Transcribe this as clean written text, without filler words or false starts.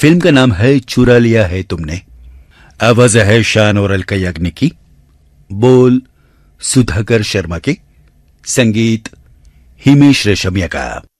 Film का नाम है चुरा लिया है तुमने। आवाज है शान और अलका याग्निक की, बोल सुधाकर शर्मा के, संगीत हिमेश रेशमिया का।